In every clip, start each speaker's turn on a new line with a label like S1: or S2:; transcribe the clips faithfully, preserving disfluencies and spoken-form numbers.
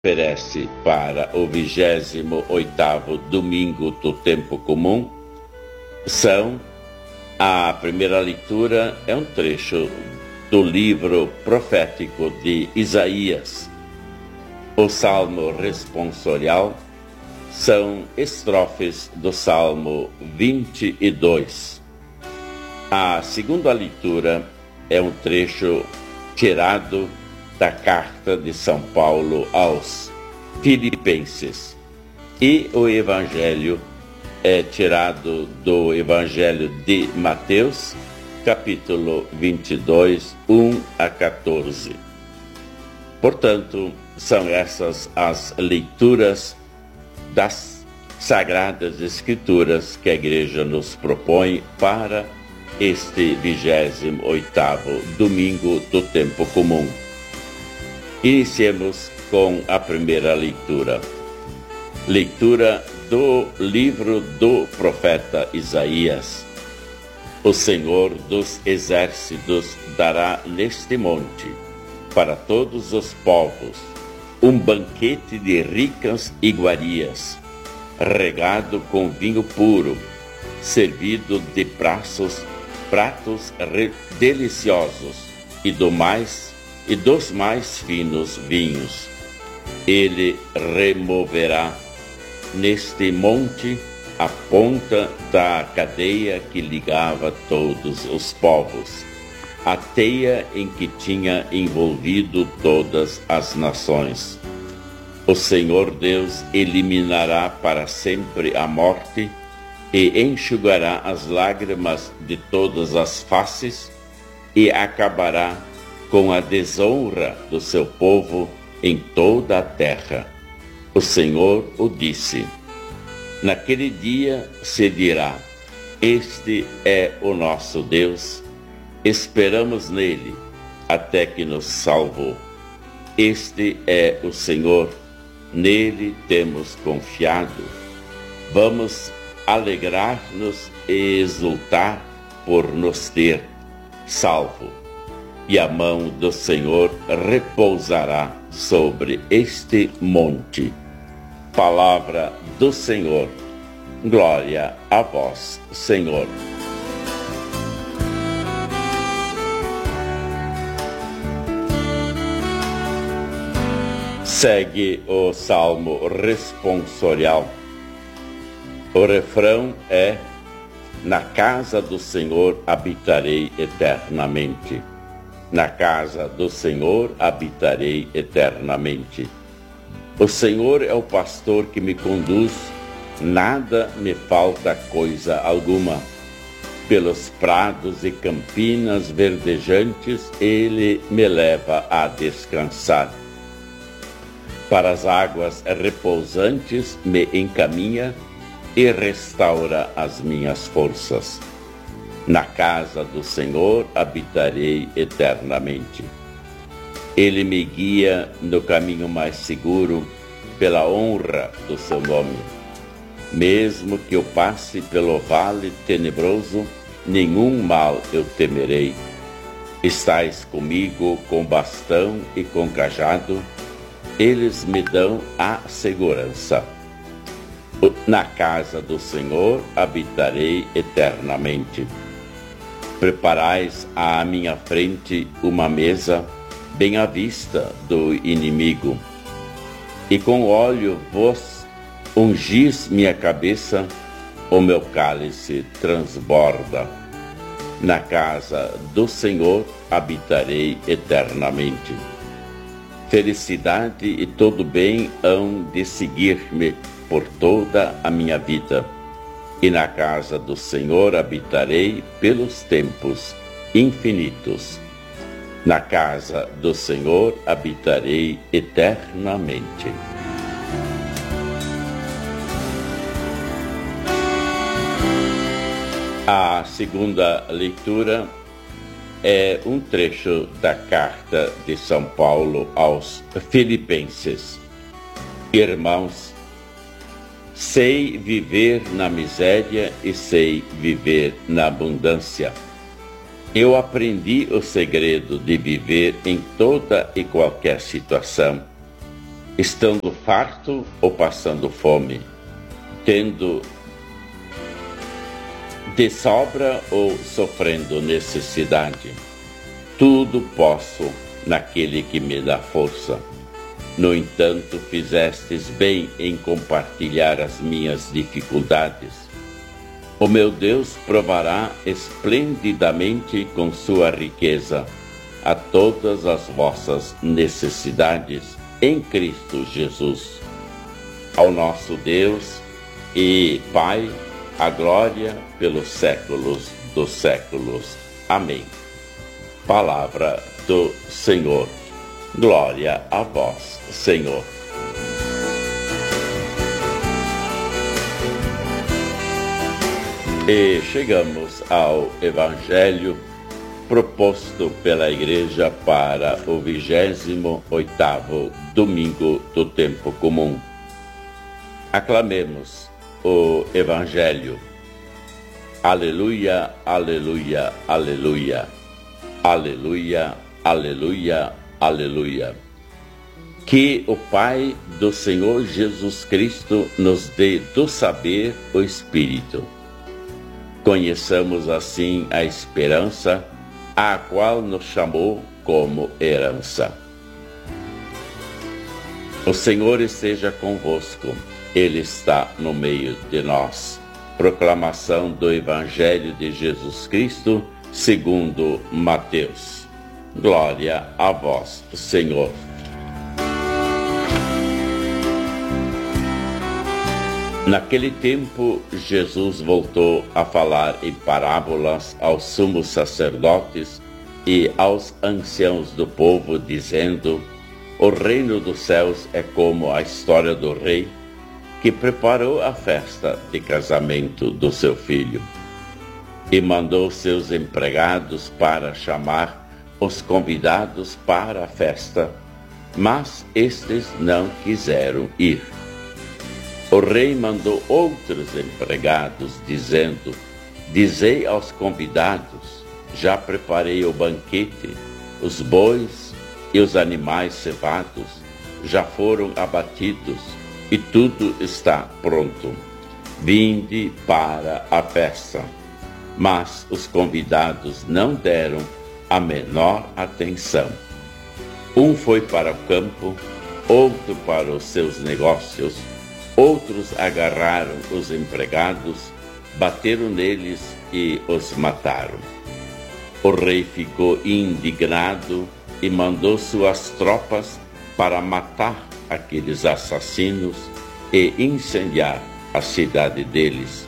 S1: oferece para o vigésimo oitavo domingo do tempo comum são: a primeira leitura é um trecho do livro profético de Isaías. O salmo responsorial são estrofes do salmo vinte e dois. A segunda leitura é um trecho tirado da carta de São Paulo aos Filipenses, e o evangelho é tirado do Evangelho de Mateus, capítulo vinte e dois, um a quatorze. Portanto, são essas as leituras das Sagradas Escrituras que a Igreja nos propõe para este vigésimo oitavo domingo do tempo comum. Iniciemos com a primeira leitura. Leitura do livro do profeta Isaías. O Senhor dos Exércitos dará neste monte, para todos os povos, um banquete de ricas iguarias, regado com vinho puro, servido de pratos, pratos deliciosos e do mais e dos mais finos vinhos. Ele removerá neste monte a ponta da cadeia que ligava todos os povos, a teia em que tinha envolvido todas as nações. O Senhor Deus eliminará para sempre a morte e enxugará as lágrimas de todas as faces e acabará com a desonra do seu povo em toda a terra. O Senhor o disse. Naquele dia se dirá: este é o nosso Deus, esperamos nele, até que nos salvou. Este é o Senhor, nele temos confiado. Vamos alegrar-nos e exultar por nos ter salvo. E a mão do Senhor repousará sobre este monte. Palavra do Senhor. Glória a vós, Senhor. Segue o salmo responsorial. O refrão é: na casa do Senhor habitarei eternamente. Na casa do Senhor habitarei eternamente. O Senhor é o pastor que me conduz, nada me falta coisa alguma. Pelos prados e campinas verdejantes ele me leva a descansar. Para as águas repousantes me encaminha e restaura as minhas forças. Na casa do Senhor habitarei eternamente. Ele me guia no caminho mais seguro, pela honra do seu nome. Mesmo que eu passe pelo vale tenebroso, nenhum mal eu temerei. Estais comigo com bastão e com cajado, eles me dão a segurança. Na casa do Senhor habitarei eternamente. Preparais à minha frente uma mesa, bem à vista do inimigo, e com óleo vos ungis minha cabeça, o meu cálice transborda. Na casa do Senhor habitarei eternamente. Felicidade e todo bem hão de seguir-me por toda a minha vida, e na casa do Senhor habitarei pelos tempos infinitos. Na casa do Senhor habitarei eternamente. A segunda leitura é um trecho da carta de São Paulo aos Filipenses. Irmãos, sei viver na miséria e sei viver na abundância. Eu aprendi o segredo de viver em toda e qualquer situação. estando farto ou passando fome, tendo de sobra ou sofrendo necessidade. Tudo posso naquele que me dá força. No entanto, fizestes bem em compartilhar as minhas dificuldades. O meu Deus provará esplendidamente com sua riqueza a todas as vossas necessidades em Cristo Jesus. Ao nosso Deus e Pai, a glória pelos séculos dos séculos. Amém. Palavra do Senhor. Glória a vós, Senhor. E chegamos ao Evangelho proposto pela Igreja para o vigésimo oitavo domingo do tempo comum. Aclamemos o Evangelho. Aleluia, aleluia, aleluia. Aleluia, aleluia, aleluia. Que o Pai do Senhor Jesus Cristo nos dê do saber o Espírito. Conheçamos assim a esperança a qual nos chamou como herança. O Senhor esteja convosco, Ele está no meio de nós. Proclamação do Evangelho de Jesus Cristo, segundo Mateus. Glória a vós, Senhor. Naquele tempo, Jesus voltou a falar em parábolas aos sumos sacerdotes e aos anciãos do povo, dizendo: o reino dos céus é como a história do rei que preparou a festa de casamento do seu filho e mandou seus empregados para chamar os convidados para a festa, mas estes não quiseram ir. O rei mandou outros empregados, dizendo: dizei aos convidados, já preparei o banquete, os bois e os animais cevados já foram abatidos e tudo está pronto. Vinde para a festa. Mas os convidados não deram a menor atenção. Um foi para o campo, outro para os seus negócios, outros agarraram os empregados, bateram neles e os mataram. O rei ficou indignado e mandou suas tropas para matar aqueles assassinos e incendiar a cidade deles.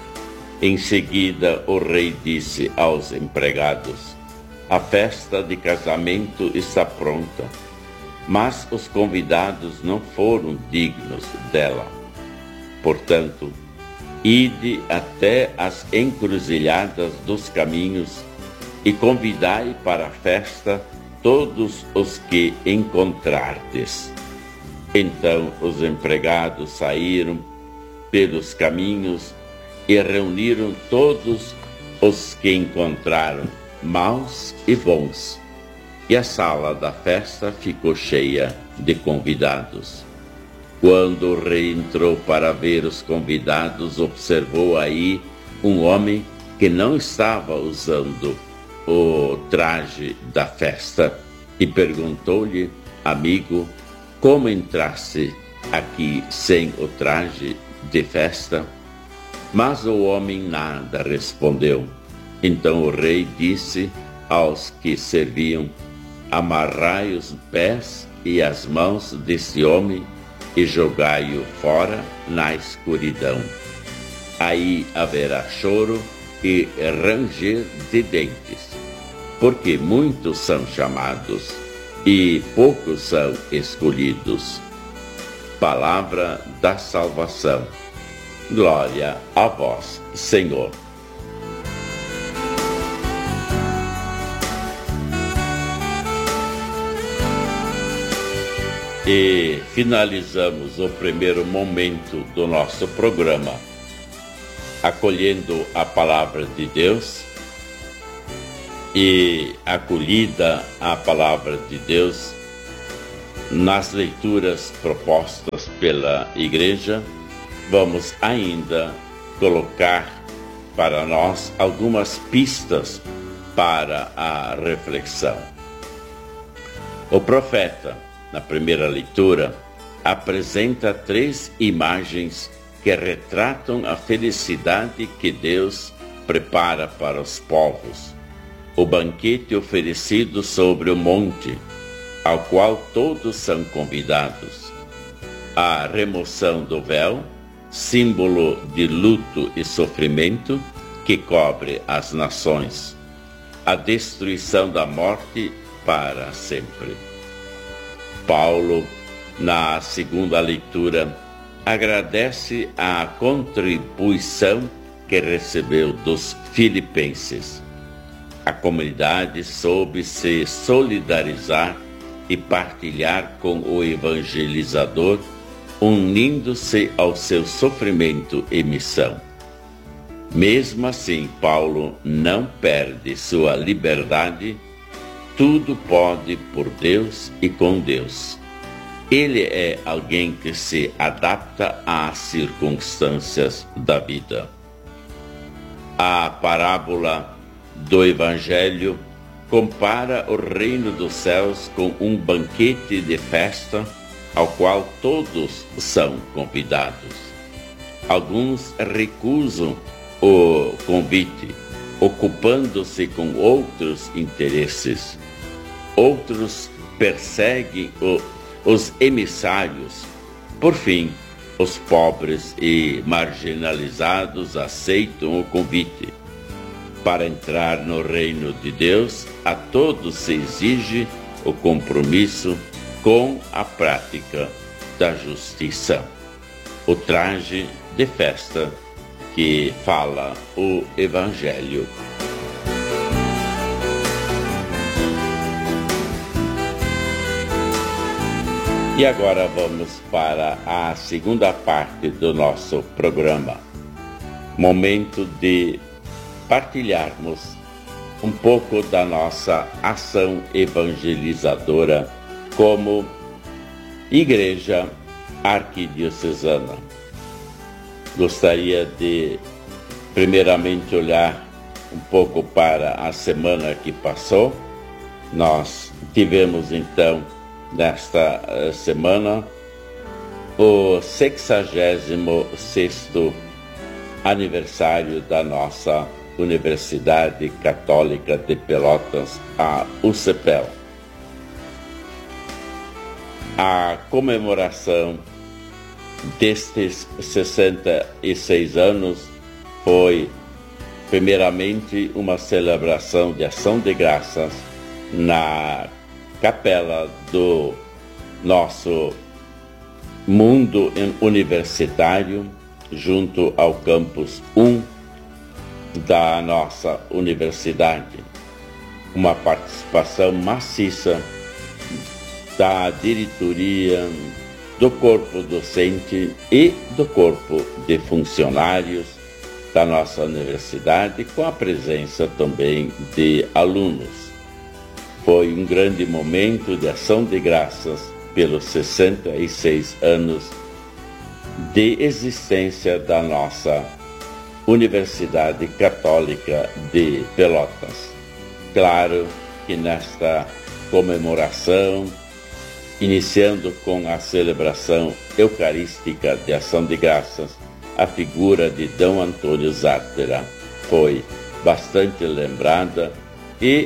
S1: Em seguida, o rei disse aos empregados: a festa de casamento está pronta, mas os convidados não foram dignos dela. Portanto, ide até as encruzilhadas dos caminhos e convidai para a festa todos os que encontrardes. Então os empregados saíram pelos caminhos e reuniram todos os que encontraram, maus e bons, e a sala da festa ficou cheia de convidados. Quando o rei entrou para ver os convidados, observou aí um homem que não estava usando o traje da festa e perguntou-lhe: amigo, como entraste aqui sem o traje de festa? Mas o homem nada respondeu. Então o rei disse aos que serviam: amarrai os pés e as mãos desse homem e jogai-o fora na escuridão. Aí haverá choro e ranger de dentes, porque muitos são chamados e poucos são escolhidos. Palavra da salvação. Glória a vós, Senhor. E finalizamos o primeiro momento do nosso programa acolhendo a palavra de Deus e acolhida a palavra de Deus, nas leituras propostas pela Igreja, vamos ainda colocar para nós algumas pistas para a reflexão. O profeta, na primeira leitura, apresenta três imagens que retratam a felicidade que Deus prepara para os povos. O banquete oferecido sobre o monte, ao qual todos são convidados. A remoção do véu, símbolo de luto e sofrimento que cobre as nações. A destruição da morte para sempre. Paulo, na segunda leitura, agradece a contribuição que recebeu dos filipenses. A comunidade soube se solidarizar e partilhar com o evangelizador, unindo-se ao seu sofrimento e missão. Mesmo assim, Paulo não perde sua liberdade. Tudo pode por Deus e com Deus. Ele é alguém que se adapta às circunstâncias da vida. A parábola do Evangelho compara o reino dos céus com um banquete de festa ao qual todos são convidados. Alguns recusam o convite, ocupando-se com outros interesses. Outros perseguem o, os emissários. Por fim, os pobres e marginalizados aceitam o convite. Para entrar no reino de Deus, a todos se exige o compromisso com a prática da justiça. O traje de festa que fala o Evangelho. E agora vamos para a segunda parte do nosso programa. Momento de partilharmos um pouco da nossa ação evangelizadora como Igreja Arquidiocesana. Gostaria de, primeiramente, olhar um pouco para a semana que passou. Nós tivemos, então, nesta semana, o sexagésimo sexto aniversário da nossa Universidade Católica de Pelotas, a U C P E L. A comemoração destes sessenta e seis anos foi, primeiramente, uma celebração de ação de graças na capela do nosso mundo universitário, junto ao campus um da nossa universidade. Uma participação maciça da diretoria, do corpo docente e do corpo de funcionários da nossa universidade, com a presença também de alunos. Foi um grande momento de ação de graças pelos sessenta e seis anos de existência da nossa Universidade Católica de Pelotas. Claro que nesta comemoração, iniciando com a celebração eucarística de ação de graças, a figura de D. Antônio Zártera foi bastante lembrada e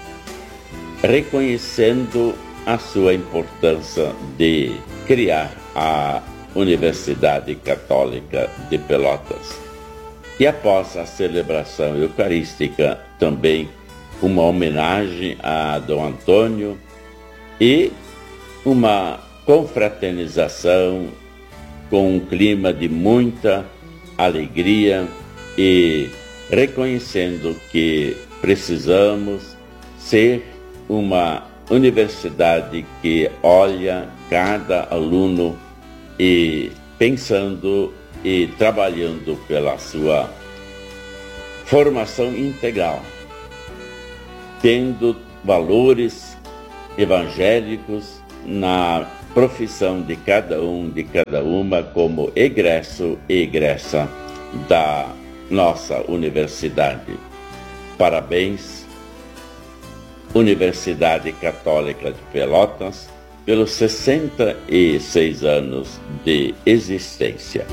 S1: reconhecendo a sua importância de criar a Universidade Católica de Pelotas. E após a celebração eucarística, também uma homenagem a Dom Antônio e uma confraternização com um clima de muita alegria e reconhecendo que precisamos ser uma universidade que olha cada aluno e pensando e trabalhando pela sua formação integral, tendo valores evangélicos na profissão de cada um, de cada uma, como egresso e egressa da nossa universidade. Parabéns, Universidade Católica de Pelotas, pelos sessenta e seis anos de existência.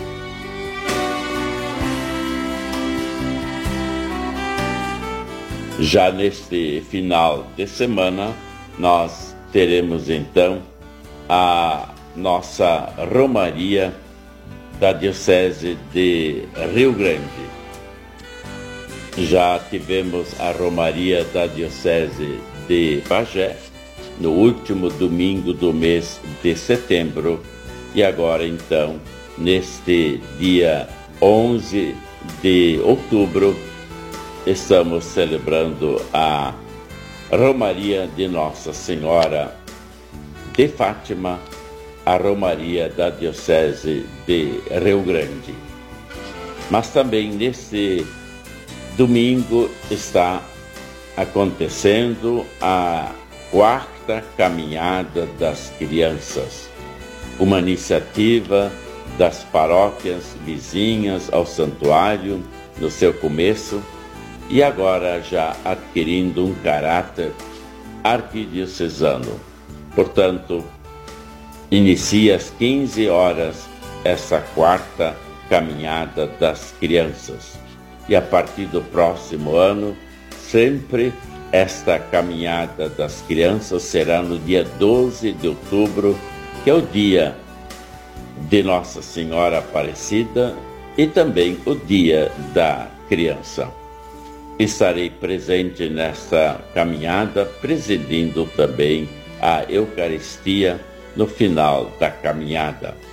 S1: Já neste final de semana, nós teremos então a nossa Romaria da Diocese de Rio Grande. Já tivemos a Romaria da Diocese de Bagé no último domingo do mês de setembro e agora então, neste dia onze de outubro, estamos celebrando a Romaria de Nossa Senhora de Fátima, a Romaria da Diocese de Rio Grande. Mas também neste domingo está acontecendo a quarta Caminhada das Crianças, uma iniciativa das paróquias vizinhas ao santuário no seu começo e agora já adquirindo um caráter arquidiocesano. Portanto, inicia às quinze horas essa quarta Caminhada das Crianças. E a partir do próximo ano, sempre esta Caminhada das Crianças será no dia doze de outubro, que é o dia de Nossa Senhora Aparecida e também o dia da criança. Estarei presente nesta caminhada, presidindo também a Eucaristia no final da caminhada.